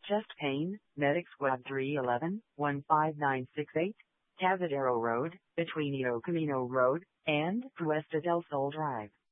Chest pain, Medic Squad 311, 15968, Cavadero Road, between Rio Camino Road and Puesta del Sol Drive.